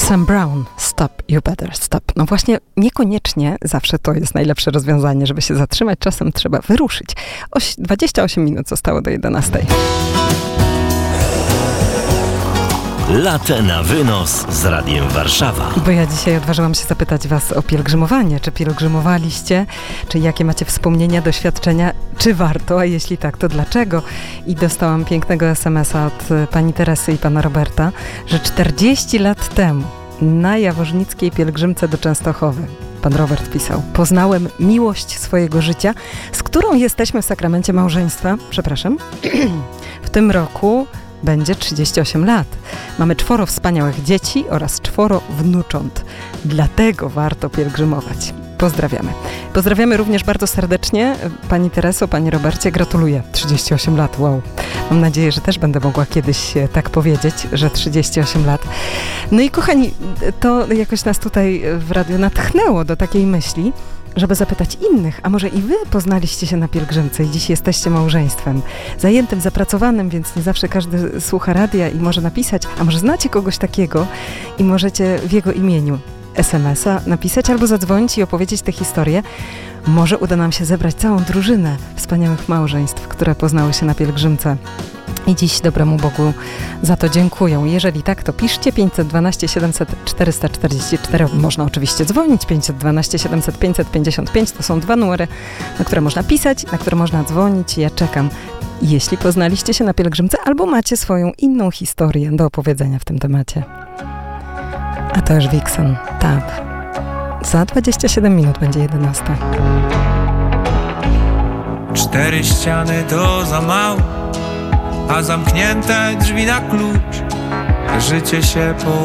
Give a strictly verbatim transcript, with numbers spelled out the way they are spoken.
Sam Brown, Stop, You Better Stop. No właśnie, niekoniecznie zawsze to jest najlepsze rozwiązanie, żeby się zatrzymać. Czasem trzeba wyruszyć. Oś, dwadzieścia osiem minut zostało do jedenastej. Latę na wynos z Radiem Warszawa. Bo ja dzisiaj odważyłam się zapytać was o pielgrzymowanie. Czy pielgrzymowaliście? Czy jakie macie wspomnienia, doświadczenia? Czy warto? A jeśli tak, to dlaczego? I dostałam pięknego es em es a od pani Teresy i pana Roberta, że czterdzieści lat temu na jaworznickiej pielgrzymce do Częstochowy pan Robert pisał: poznałem miłość swojego życia, z którą jesteśmy w sakramencie małżeństwa. Przepraszam. W tym roku będzie trzydzieści osiem lat. Mamy czworo wspaniałych dzieci oraz czworo wnucząt. Dlatego warto pielgrzymować. Pozdrawiamy. Pozdrawiamy również bardzo serdecznie pani Tereso, panie Robercie. Gratuluję. trzydzieści osiem lat. Wow. Mam nadzieję, że też będę mogła kiedyś tak powiedzieć, że trzydzieści osiem lat. No i kochani, to jakoś nas tutaj w radiu natchnęło do takiej myśli, żeby zapytać innych, a może i wy poznaliście się na pielgrzymce i dziś jesteście małżeństwem zajętym, zapracowanym, więc nie zawsze każdy słucha radia i może napisać, a może znacie kogoś takiego i możecie w jego imieniu es em es a napisać albo zadzwonić i opowiedzieć tę historię. Może uda nam się zebrać całą drużynę wspaniałych małżeństw, które poznały się na pielgrzymce. I dziś dobremu Bogu za to dziękuję. Jeżeli tak, to piszcie pięćset dwanaście siedemset czterysta czterdzieści cztery. Można oczywiście dzwonić. pięćset dwanaście siedemset pięćset pięćdziesiąt pięć to są dwa numery, na które można pisać, na które można dzwonić. Ja czekam. Jeśli poznaliście się na pielgrzymce albo macie swoją inną historię do opowiedzenia w tym temacie. A to już Vixen. Tap. Za dwadzieścia siedem minut będzie jedenasta. Cztery ściany to za mało, a zamknięte drzwi na klucz. Życie się po